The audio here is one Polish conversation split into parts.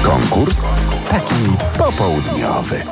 Konkurs taki popołudniowy.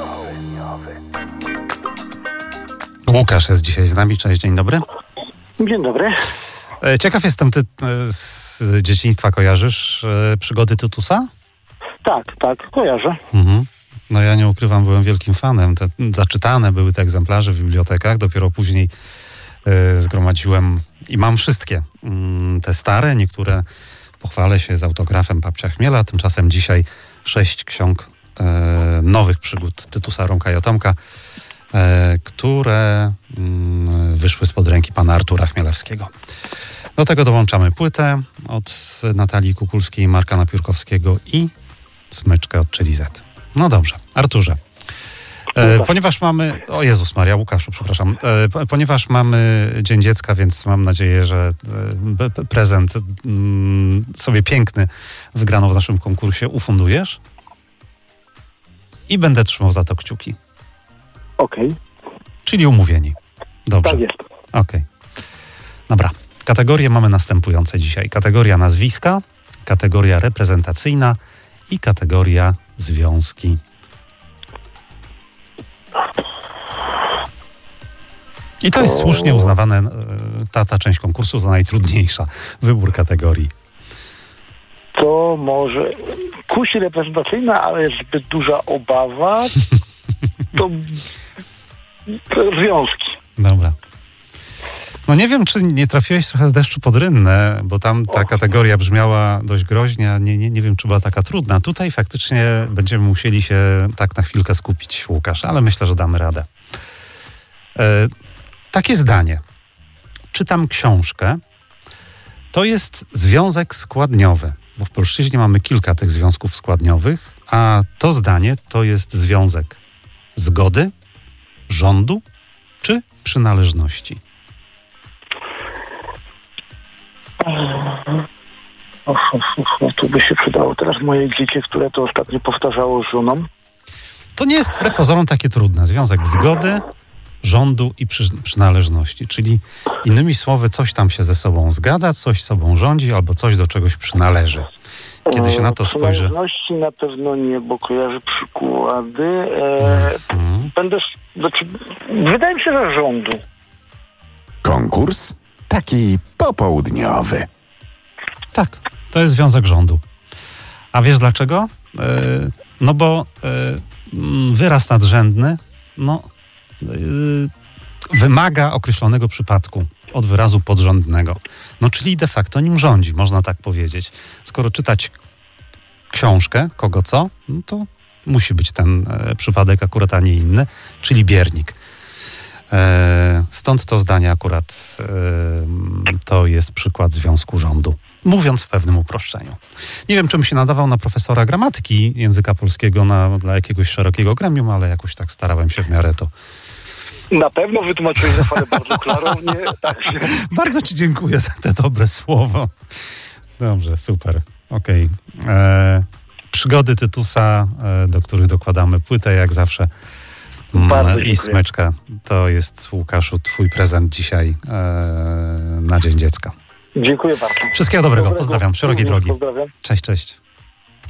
Łukasz jest dzisiaj z nami. Cześć, dzień dobry. Dzień dobry. Ciekaw jestem, ty z dzieciństwa kojarzysz przygody Tytusa? Tak, kojarzę. Mhm. No ja nie ukrywam, byłem wielkim fanem. Zaczytane były te egzemplarze w bibliotekach. Dopiero później zgromadziłem i mam wszystkie. Te stare, niektóre pochwalę się z autografem Babcia Chmiela. Tymczasem dzisiaj 6 ksiąg nowych przygód Tytusa, Romka i Otomka, które wyszły spod ręki pana Artura Chmielewskiego. Do tego dołączamy płytę od Natalii Kukulskiej, Marka Napiórkowskiego i smyczkę od Chili Z. No dobrze, Arturze. Ponieważ mamy... O Jezus Maria, Łukaszu, przepraszam. Ponieważ mamy Dzień Dziecka, więc mam nadzieję, że prezent sobie piękny wygraną w naszym konkursie ufundujesz. I będę trzymał za to kciuki. Okej. Czyli umówieni. Dobrze. Tak jest. Okej. Dobra. Kategorie mamy następujące dzisiaj. Kategoria nazwiska, kategoria reprezentacyjna i kategoria związki. I to jest słusznie uznawane, ta część konkursu za najtrudniejsza. Wybór kategorii. To może kusi reprezentacyjna, ale jest zbyt duża obawa. To związki. Dobra. No nie wiem, czy nie trafiłeś trochę z deszczu pod rynnę, bo tam ta kategoria brzmiała dość groźnie, a nie wiem, czy była taka trudna. Tutaj faktycznie będziemy musieli się tak na chwilkę skupić, Łukasz, ale myślę, że damy radę. Takie zdanie. Czytam książkę. To jest związek składniowy, bo w polszczyźnie mamy kilka tych związków składniowych, a to zdanie to jest związek zgody, rządu czy przynależności. Tu by się przydało teraz moje dziecię, które to ostatnio powtarzało z żoną. To nie jest wbrew pozorom takie trudne. Związek zgody, rządu i przynależności. Czyli innymi słowy, coś tam się ze sobą zgadza, coś sobą rządzi albo coś do czegoś przynależy. Kiedy się na to spojrzy... Przynależności na pewno nie, bo kojarzę przykłady. Wydaje mi się, że rządu. Konkurs taki popołudniowy. Tak, to jest związek rządu. A wiesz dlaczego? No bo wyraz nadrzędny wymaga określonego przypadku od wyrazu podrzędnego. No czyli de facto nim rządzi, można tak powiedzieć. Skoro czytać książkę, kogo co, no to musi być ten przypadek akurat, a nie inny, czyli biernik. Stąd to zdanie akurat to jest przykład związku rządu. Mówiąc w pewnym uproszczeniu. Nie wiem, czym się nadawał na profesora gramatyki języka polskiego dla jakiegoś szerokiego gremium, ale jakoś tak starałem się w miarę to. Na pewno wytłumaczyłeś Rafale bardzo klarownie. Także. Bardzo ci dziękuję za te dobre słowo. Dobrze, super. Okej. Przygody Tytusa, do których dokładamy płytę, jak zawsze. I smyczka. To jest, Łukaszu, twój prezent dzisiaj na Dzień Dziecka. Dziękuję bardzo. Wszystkiego dobrego. Pozdrawiam. Szerokiej drogi. Pozdrawiam. Cześć, cześć.